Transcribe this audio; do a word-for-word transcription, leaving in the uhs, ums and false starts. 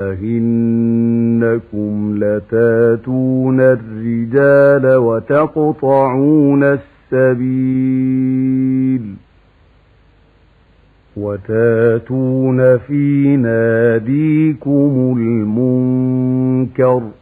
أئنكم لتاتون الرجال وتقطعون السبيل وتاتون في ناديكم المنكر